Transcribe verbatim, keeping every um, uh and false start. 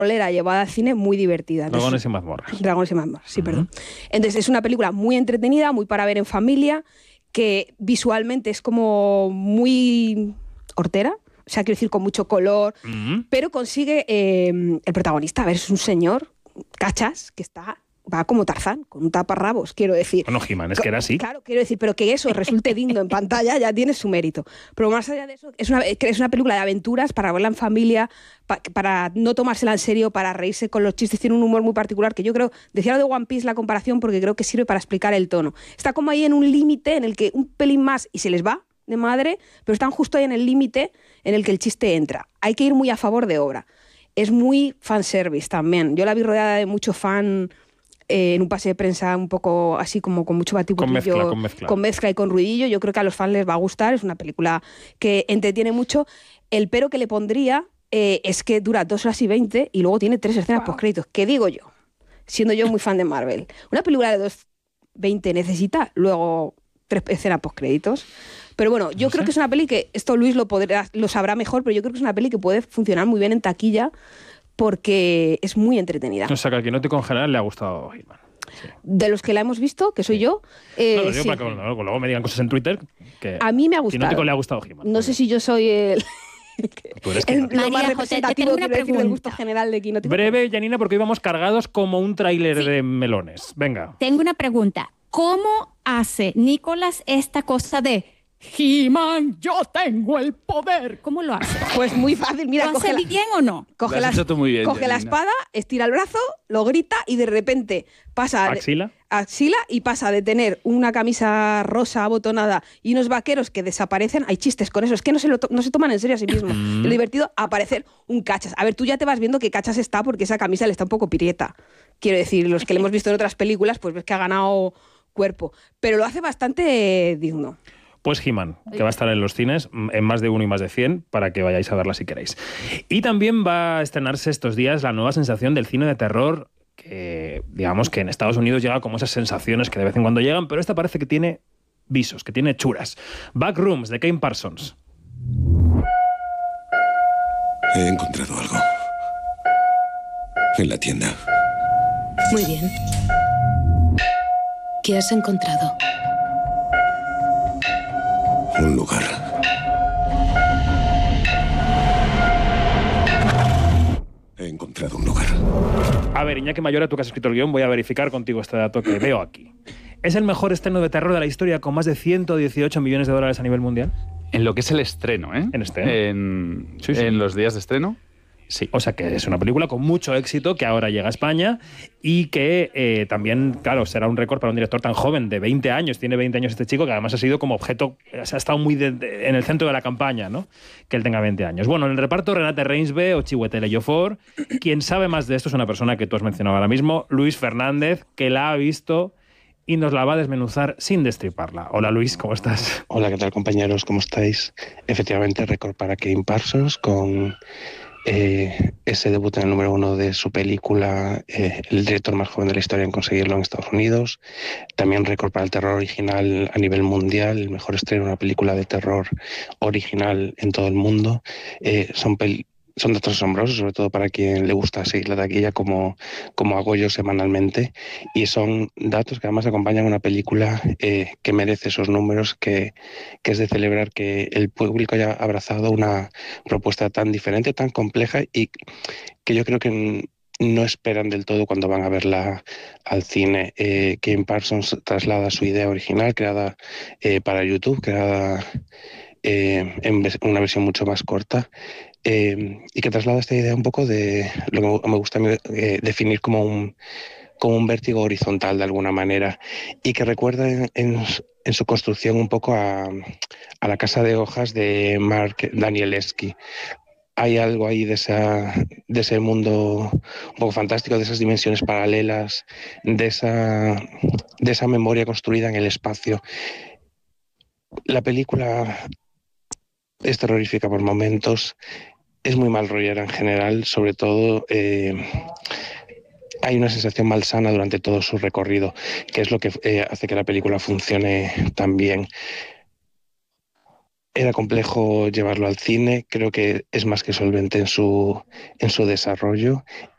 rolera llevada al cine muy divertida. Entonces, Dragones y mazmorras. Dragones y mazmorras, sí, uh-huh. perdón. Entonces es una película muy entretenida, muy para ver en familia, que visualmente es como muy hortera, o sea, quiero decir, con mucho color, uh-huh. pero consigue eh, el protagonista, a ver, es un señor, cachas, que está... va como Tarzán, con un taparrabos, quiero decir. Bueno, He-Man, es que era así. Claro, quiero decir, pero que eso resulte digno en pantalla ya tiene su mérito. Pero más allá de eso, es una, es una película de aventuras para verla en familia, pa, para no tomársela en serio, para reírse con los chistes. Tiene un humor muy particular que yo creo, decía lo de One Piece la comparación porque creo que sirve para explicar el tono. Está como ahí en un límite en el que un pelín más y se les va de madre, pero están justo ahí en el límite en el que el chiste entra. Hay que ir muy a favor de obra. Es muy fanservice también. Yo la vi rodeada de mucho fan... Eh, en un pase de prensa un poco así como con mucho batiburrillo, con mezcla, con mezcla. con mezcla y con ruidillo. Yo creo que a los fans les va a gustar, es una película que entretiene mucho. El pero que le pondría eh, es que dura dos horas y veinte y luego tiene tres escenas wow. postcréditos. ¿Qué digo yo? Siendo yo muy fan de Marvel. Una película de dos horas veinte necesita luego tres escenas postcréditos. Pero bueno, yo no creo sé. que es una peli que, esto Luis lo, podrá, lo sabrá mejor, pero yo creo que es una peli que puede funcionar muy bien en taquilla porque es muy entretenida. O sea, que al Quinótico en general le ha gustado He-Man. Sí. De los que la hemos visto, que soy sí. yo... Eh, no, lo digo sí. para que no, luego me digan cosas en Twitter que a mí me ha gustado. Quinótico le ha gustado He-Man. No sé si yo soy el... Tú eres el María más José, representativo quiero decir, del gusto general de Quinótico. Breve, Janina, porque íbamos cargados como un tráiler sí. de melones. Venga. Tengo una pregunta. ¿Cómo hace Nicolás esta cosa de... He-Man, yo tengo el poder? ¿Cómo lo hace? Pues muy fácil, mira, ¿Lo coge hace la, bien o no? Coge, la, bien, coge la espada, estira el brazo, lo grita y de repente pasa... ¿Axila? De, axila y pasa de tener una camisa rosa abotonada y unos vaqueros que desaparecen. Hay chistes con eso, es que no se, lo to- no se toman en serio a sí mismos. Lo divertido, aparecer un Cachas. A ver, tú ya te vas viendo que Cachas está porque esa camisa le está un poco pirieta. Quiero decir, los que le hemos visto en otras películas, pues ves que ha ganado cuerpo. Pero lo hace bastante digno. Pues He-Man, que va a estar en los cines, en más de uno y más de cien, para que vayáis a verla si queréis. Y también va a estrenarse estos días la nueva sensación del cine de terror, que digamos que en Estados Unidos llega como esas sensaciones que de vez en cuando llegan, pero esta parece que tiene visos, que tiene churas. Backrooms, de Kane Parsons. He encontrado algo. En la tienda. Muy bien. ¿Qué has encontrado? Un lugar. He encontrado un lugar. A ver, Iñaki Mayora, tú que has escrito el guión, voy a verificar contigo este dato que veo aquí. ¿Es el mejor estreno de terror de la historia con más de ciento dieciocho millones de dólares a nivel mundial? En lo que es el estreno, ¿eh? En estreno. En, sí, sí. en los días de estreno. Sí, o sea que es una película con mucho éxito que ahora llega a España y que eh, también, claro, será un récord para un director tan joven, de veinte años, tiene veinte años este chico, que además ha sido como objeto, ha estado muy de, de, en el centro de la campaña, ¿no? Que él tenga veinte años. Bueno, en el reparto Renate Reinsve o Chiwetel Ejiofor. Quien sabe más de esto es una persona que tú has mencionado ahora mismo, Luis Fernández, que la ha visto y nos la va a desmenuzar sin destriparla. Hola Luis, ¿cómo estás? Hola, ¿qué tal compañeros? ¿Cómo estáis? Efectivamente, récord para Kane Parsons con... Eh, ese debut en el número uno de su película, eh, el director más joven de la historia en conseguirlo en Estados Unidos. También récord para el terror original a nivel mundial, el mejor estreno de una película de terror original en todo el mundo. Eh, son pel- Son datos asombrosos, sobre todo para quien le gusta seguir la taquilla como, como hago yo semanalmente, y son datos que además acompañan una película eh, que merece esos números, que, que es de celebrar que el público haya abrazado una propuesta tan diferente, tan compleja, y que yo creo que no esperan del todo cuando van a verla al cine. Eh, Kane Parsons traslada su idea original, creada eh, para YouTube, creada eh, en una versión mucho más corta, Eh, y que traslada esta idea un poco de lo que me gusta eh, definir como un, como un vértigo horizontal de alguna manera, y que recuerda en, en, en su construcción un poco a, a La casa de hojas de Mark Danielewski. Hay algo ahí de, esa, de ese mundo un poco fantástico, de esas dimensiones paralelas, de esa, de esa memoria construida en el espacio. La película es terrorífica por momentos, es muy mal rollera en general, sobre todo eh, hay una sensación malsana durante todo su recorrido, que es lo que eh, hace que la película funcione tan bien. Era complejo llevarlo al cine, creo que es más que solvente en su, en su desarrollo,